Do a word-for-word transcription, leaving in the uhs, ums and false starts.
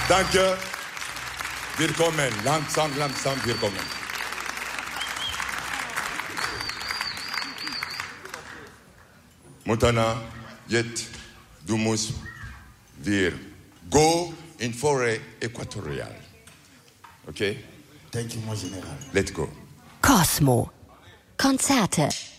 Danke. Willkommen. Langsam, langsam, willkommen. Montana, jetzt, du musst, wir go in Forêt Äquatoriale. Okay? Thank you, mon General. Let's go. Cosmo. Konzerte.